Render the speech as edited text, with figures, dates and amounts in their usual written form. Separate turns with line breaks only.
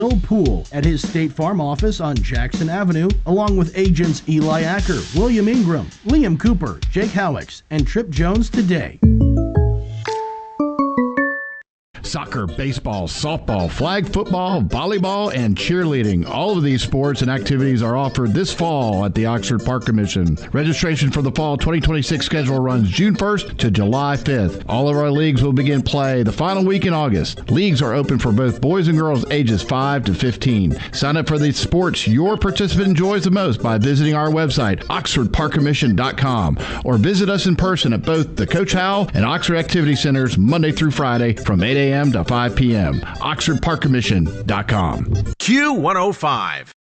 Bill Poole at his State Farm office on Jackson Avenue, along with agents Eli Acker, William Ingram, Liam Cooper, Jake Howicks, and Trip Jones today.
Soccer, baseball, softball, flag football, volleyball, and cheerleading. All of these sports and activities are offered this fall at the Oxford Park Commission. Registration for the fall 2026 schedule runs June 1st to July 5th. All of our leagues will begin play the final week in August. Leagues are open for both boys and girls ages 5 to 15. Sign up for the sports your participant enjoys the most by visiting our website, oxfordparkcommission.com, or visit us in person at both the Coach Howell and Oxford Activity Centers Monday through Friday from 8 a.m. to 5 p.m. OxfordParkCommission.com.
Q105.